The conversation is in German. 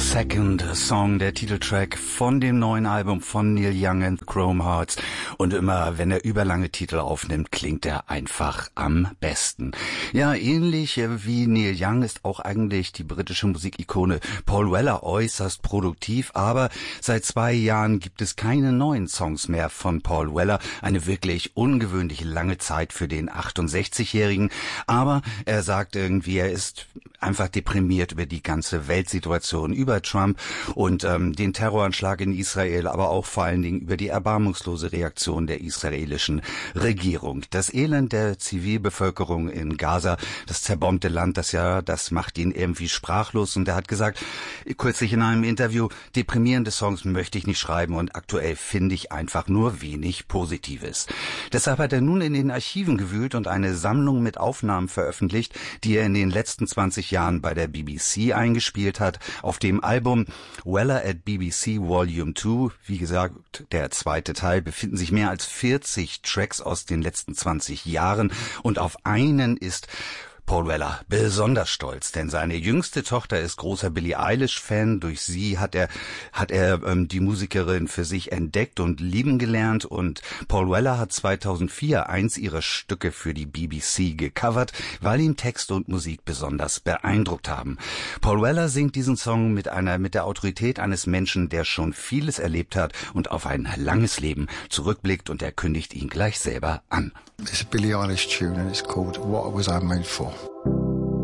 Second Song, der Titeltrack von dem neuen Album von Neil Young and the Chrome Hearts. Und immer, wenn er überlange Titel aufnimmt, klingt er einfach am besten. Ja, ähnlich wie Neil Young ist auch eigentlich die britische Musikikone Paul Weller äußerst produktiv, aber seit 2 Jahren gibt es keine neuen Songs mehr von Paul Weller. Eine wirklich ungewöhnlich lange Zeit für den 68-Jährigen. Aber er sagt irgendwie, er ist einfach deprimiert über die ganze Weltsituation, über Trump und den Terroranschlag in Israel, aber auch vor allen Dingen über die erbarmungslose Reaktion der israelischen Regierung. Das Elend der Zivilbevölkerung in Gaza, das zerbombte Land, das macht ihn irgendwie sprachlos. Und er hat gesagt, kürzlich in einem Interview, deprimierende Songs möchte ich nicht schreiben und aktuell finde ich einfach nur wenig Positives. Deshalb hat er nun in den Archiven gewühlt und eine Sammlung mit Aufnahmen veröffentlicht, die er in den letzten 20 Jahren bei der BBC eingespielt hat. Auf dem Album Weller at BBC Volume 2, wie gesagt, der zweite Teil, befinden sich mehr als 40 Tracks aus den letzten 20 Jahren und auf einen ist Paul Weller besonders stolz, denn seine jüngste Tochter ist großer Billie Eilish-Fan. Durch sie hat er die Musikerin für sich entdeckt und lieben gelernt. Und Paul Weller hat 2004 eins ihrer Stücke für die BBC gecovert, weil ihn Text und Musik besonders beeindruckt haben. Paul Weller singt diesen Song mit der Autorität eines Menschen, der schon vieles erlebt hat und auf ein langes Leben zurückblickt, und er kündigt ihn gleich selber an. It's a Billie Eilish tune and it's called What Was I Made For?